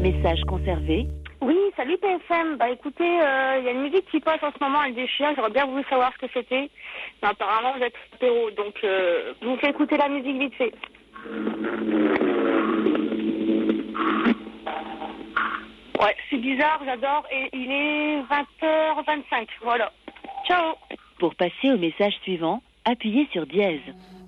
Message conservé. Oui, salut PFM. Bah écoutez, il y a une musique qui passe en ce moment, elle déchire. J'aurais bien voulu savoir ce que c'était. Mais apparemment, vous êtes apéro, donc je vous fais écouter la musique vite fait. Ouais, c'est bizarre, j'adore. Et il est 20h25. Voilà. Ciao. Pour passer au message suivant, appuyez sur dièse.